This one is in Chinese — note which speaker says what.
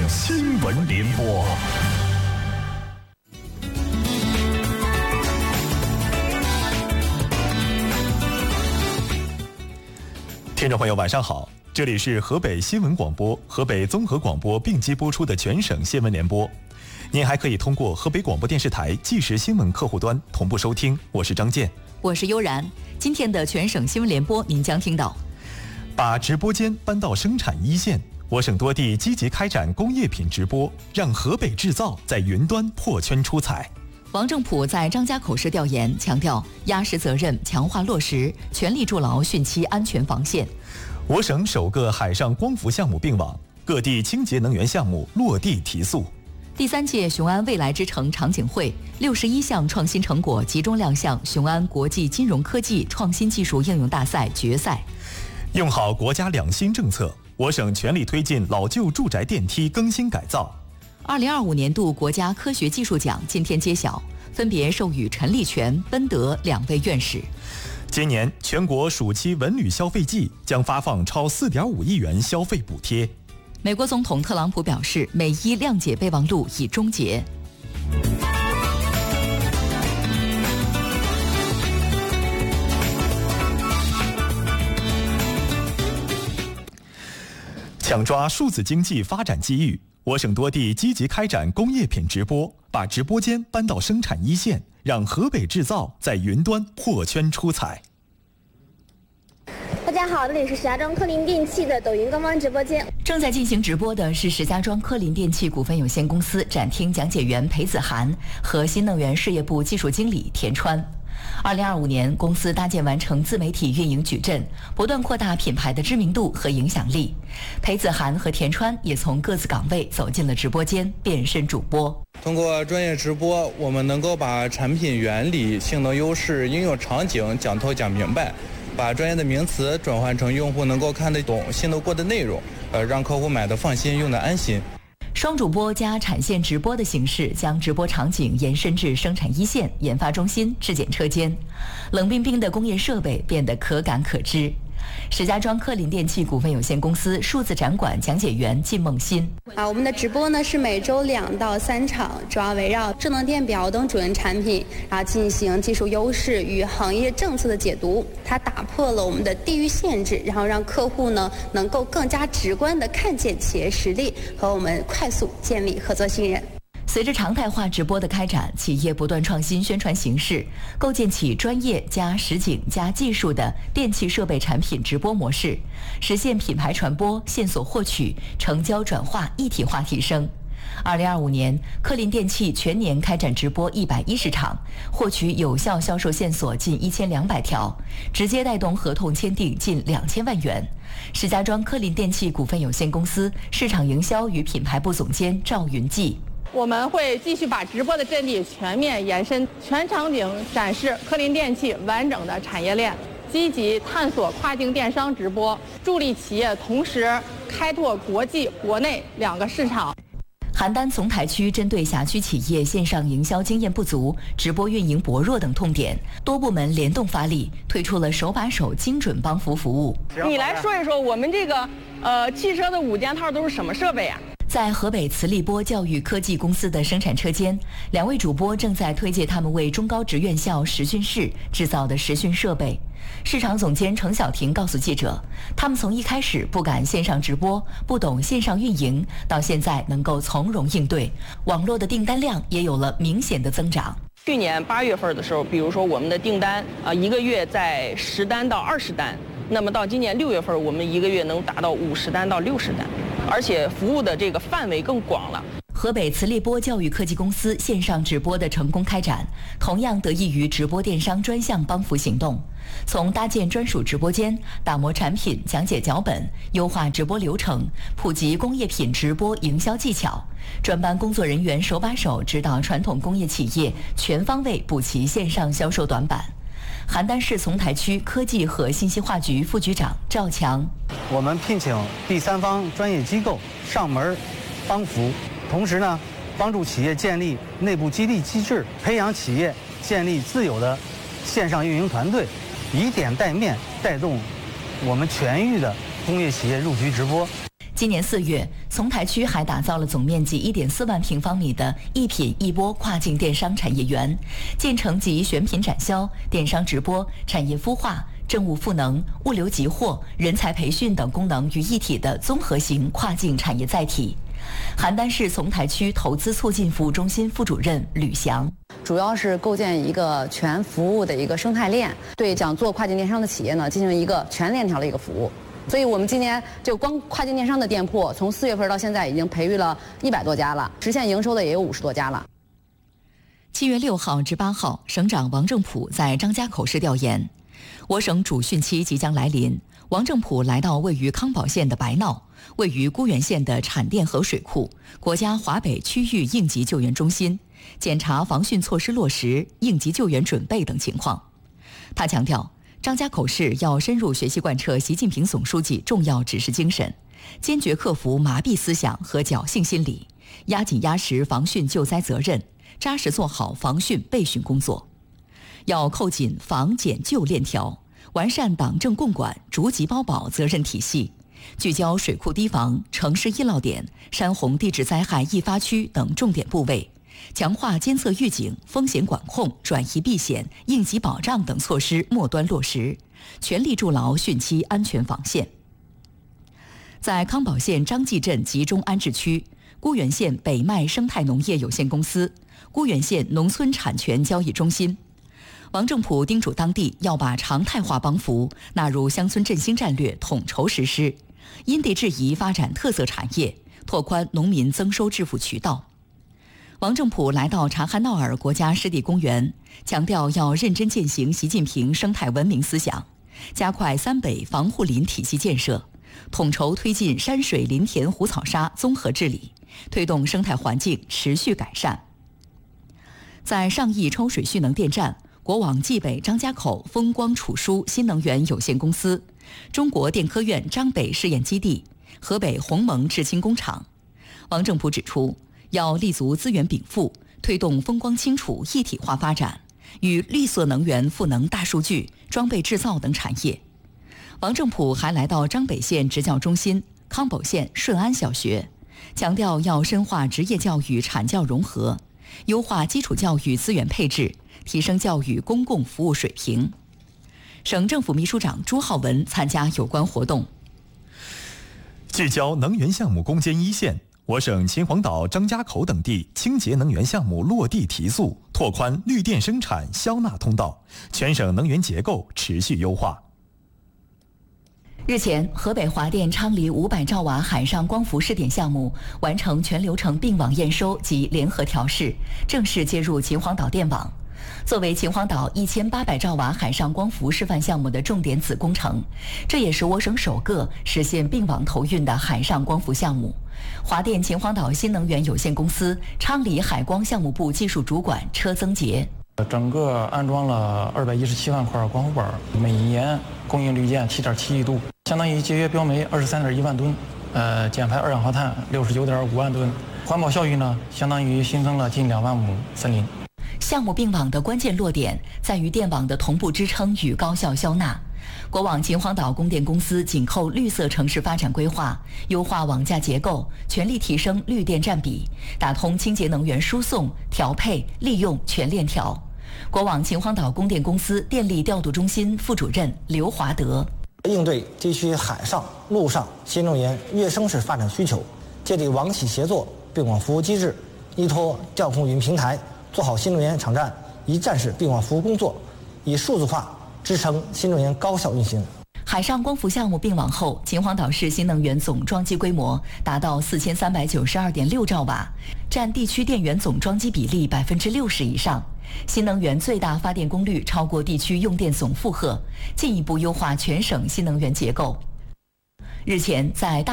Speaker 1: 新闻联播。听众朋友，晚上好，这里是河北新闻广播、河北综合广播并机播出的全省新闻联播。您还可以通过河北广播电视台即时新闻客户端同步收听。我是张健，
Speaker 2: 我是悠然。今天的全省新闻联播，您将听到：
Speaker 1: 把直播间搬到生产一线，我省多地积极开展工业品直播，让河北制造在云端破圈出彩。
Speaker 2: 王正普在张家口市调研，强调压实责任，强化落实，全力筑牢汛期安全防线。
Speaker 1: 我省首个海上光伏项目并网，各地清洁能源项目落地提速。
Speaker 2: 第3届雄安未来之城场景会61项创新成果集中亮相雄安国际金融科技创新技术应用大赛决赛。
Speaker 1: 用好国家两新政策，我省全力推进老旧住宅电梯更新改造。
Speaker 2: 2025年度国家科学技术奖今天揭晓，分别授予陈立全、温德2位院士。
Speaker 1: 今年全国暑期文旅消费季将发放超4.5亿元消费补贴。
Speaker 2: 美国总统特朗普表示，美伊谅解备忘录已终结。
Speaker 1: 抢抓数字经济发展机遇，我省多地积极开展工业品直播，把直播间搬到生产一线，让河北制造在云端破圈出彩。
Speaker 3: 大家好，这里是石家庄科林电器的抖音官方直播间。
Speaker 2: 正在进行直播的是石家庄科林电器股份有限公司展厅讲解员裴子涵和新能源事业部技术经理田川。2025年，公司搭建完成自媒体运营矩阵，不断扩大品牌的知名度和影响力。裴子涵和田川也从各自岗位走进了直播间，变身主播。
Speaker 4: 通过专业直播，我们能够把产品原理、性能优势、应用场景讲透讲明白，把专业的名词转换成用户能够看得懂、信得过的内容，让客户买得放心、用得安心。
Speaker 2: 双主播加产线直播的形式，将直播场景延伸至生产一线、研发中心、质检车间，冷冰冰的工业设备变得可感可知。石家庄科林电器股份有限公司数字展馆讲解员靳梦欣。
Speaker 3: 我们的直播呢是每周2到3场，主要围绕智能电表等主营产品，进行技术优势与行业政策的解读。它打破了我们的地域限制，然后让客户呢能够更加直观地看见企业实力，和我们快速建立合作信任。
Speaker 2: 随着常态化直播的开展，企业不断创新宣传形式，构建起专业加实景加技术的电气设备产品直播模式，实现品牌传播、线索获取、成交转化一体化提升。2025年，科林电器全年开展直播110场，获取有效销售线索近1200条，直接带动合同签订近2000万元。石家庄科林电器股份有限公司市场营销与品牌部总监赵云记。
Speaker 5: 我们会继续把直播的阵地全面延伸，全场景展示科林电器完整的产业链，积极探索跨境电商直播，助力企业同时开拓国际、国内2个市场。
Speaker 2: 邯郸丛台区针对辖区企业线上营销经验不足、直播运营薄弱等痛点，多部门联动发力，推出了手把手精准帮扶服务。
Speaker 5: 你来说一说，我们这个汽车的5件套都是什么设备啊？
Speaker 2: 在河北磁力波教育科技公司的生产车间，2位主播正在推介他们为中高职院校实训室制造的实训设备。市场总监程晓婷告诉记者，他们从一开始不敢线上直播，不懂线上运营，到现在能够从容应对，网络的订单量也有了明显的增长。
Speaker 5: 去年8月份的时候，比如说我们的订单1个月在10单到20单，那么到今年6月份，我们1个月能达到50单到60单，而且服务的这个范围更广了。
Speaker 2: 河北磁力波教育科技公司线上直播的成功开展，同样得益于直播电商专项帮扶行动。从搭建专属直播间、打磨产品、讲解脚本、优化直播流程、普及工业品直播营销技巧，专班工作人员手把手指导传统工业企业全方位补齐线上销售短板。邯郸市丛台区科技和信息化局副局长赵强：
Speaker 6: 我们聘请第3方专业机构上门帮扶，同时呢，帮助企业建立内部激励机制，培养企业建立自有的线上运营团队，以点带面，带动我们全域的工业企业入局直播。
Speaker 2: 今年4月，丛台区还打造了总面积1.4万平方米的一品一播跨境电商产业园，建成集选品展销、电商直播、产业孵化、政务赋能、物流集货、人才培训等功能于一体的综合型跨境产业载体。邯郸市丛台区投资促进服务中心副主任吕翔。
Speaker 7: 主要是构建一个全服务的一个生态链，对想做跨境电商的企业呢进行一个全链条的一个服务。所以我们今年就光跨境电商的店铺，从4月份到现在已经培育了100多家了，实现营收的也有50多家了。
Speaker 2: 7月6号至8号，省长王正普在张家口市调研。我省主汛期即将来临，王正普来到位于康保县的白闹、位于沽源县的产电河水库、国家华北区域应急救援中心，检查防汛措施落实、应急救援准备等情况。他强调，张家口市要深入学习贯彻习近平总书记重要指示精神，坚决克服麻痹思想和侥幸心理，压紧压实防汛救灾责任，扎实做好防汛备汛工作。要扣紧防减救链条，完善党政共管逐级包保责任体系，聚焦水库堤防、城市医涝点、山洪地质灾害易发区等重点部位，强化监测预警、风险管控、转移避险、应急保障等措施末端落实，全力筑牢汛期安全防线。在康保县张继镇集中安置区、沽源县北麦生态农业有限公司、沽源县农村产权交易中心，王正普叮嘱当地要把常态化帮扶纳入乡村振兴战略统筹实施，因地制宜发展特色产业，拓宽农民增收致富渠道。王正普来到察哈诺尔国家湿地公园，强调要认真践行习近平生态文明思想，加快三北防护林体系建设，统筹推进山水林田湖草沙综合治理，推动生态环境持续改善。在上亿抽水蓄能电站、国网冀北张家口风光储输新能源有限公司、中国电科院张北试验基地、河北鸿蒙制氢工厂，王正普指出，要立足资源禀赋，推动风光清楚一体化发展，与绿色能源赋能大数据、装备制造等产业。王正普还来到张北县职教中心、康保县顺安小学，强调要深化职业教育产教融合，优化基础教育资源配置，提升教育公共服务水平。省政府秘书长朱浩文参加有关活动。
Speaker 1: 聚焦能源项目攻坚一线，我省秦皇岛、张家口等地清洁能源项目落地提速，拓宽绿电生产销纳通道，全省能源结构持续优化。
Speaker 2: 日前，河北华电昌黎500兆瓦海上光伏试点项目完成全流程并网验收及联合调试，正式接入秦皇岛电网。作为秦皇岛1800兆瓦海上光伏示范项目的重点子工程，这也是我省首个实现并网投运的海上光伏项目。华电秦皇岛新能源有限公司昌黎海光项目部技术主管车增杰。
Speaker 8: 整个安装了217万块光伏板，每年供应绿电7.7亿度，相当于节约标煤23.1万吨，减排二氧化碳69.5万吨，环保效益呢，相当于新增了近2万亩森林。
Speaker 2: 项目并网的关键落点在于电网的同步支撑与高效消纳。国网秦皇岛供电公司紧扣绿色城市发展规划，优化网架结构，全力提升绿电占比，打通清洁能源输送、调配、利用全链条。国网秦皇岛供电公司电力调度中心副主任刘华德，
Speaker 9: 应对地区海上、陆上新能源跃升式发展需求，建立网企协作并网服务机制，依托调控云平台，做好新能源场站一站式并网服务工作，以数字化支撑新能源高效运行。
Speaker 2: 海上光伏项目并网后，秦皇岛市新能源总装机规模达到4392.6兆瓦，占地区电源总装机比例60%以上。新能源最大发电功率超过地区用电总负荷，进一步优化全省新能源结构。日前，在大